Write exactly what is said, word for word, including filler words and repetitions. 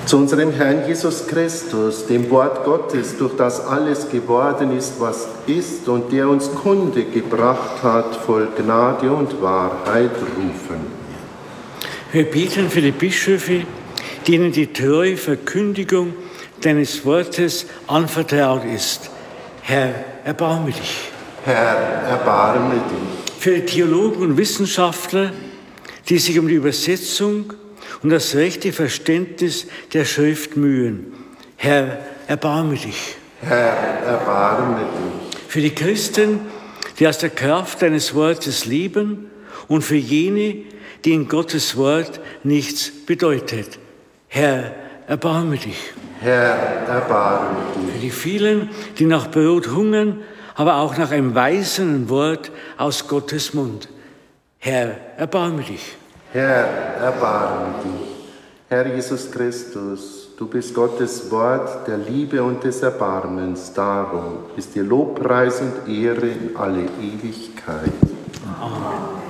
Zu unserem Herrn Jesus Christus, dem Wort Gottes, durch das alles geworden ist, was ist und der uns Kunde gebracht hat, voll Gnade und Wahrheit rufen. Wir beten für die Bischöfe, denen die treue Verkündigung deines Wortes anvertraut ist. Herr, erbarme dich. Herr, erbarme dich. Für die Theologen und Wissenschaftler, die sich um die Übersetzung und das rechte Verständnis der Schrift mühen. Herr, erbarme dich. Herr, erbarme dich. Für die Christen, die aus der Kraft deines Wortes leben, und für jene, denen Gottes Wort nichts bedeutet. Herr, erbarme dich. Herr, erbarme dich. Für die vielen, die nach Brot hungern, aber auch nach einem weisenden Wort aus Gottes Mund. Herr, erbarme dich. Herr, erbarme dich. Herr Jesus Christus, du bist Gottes Wort der Liebe und des Erbarmens. Darum ist dir Lobpreis und Ehre in alle Ewigkeit. Amen.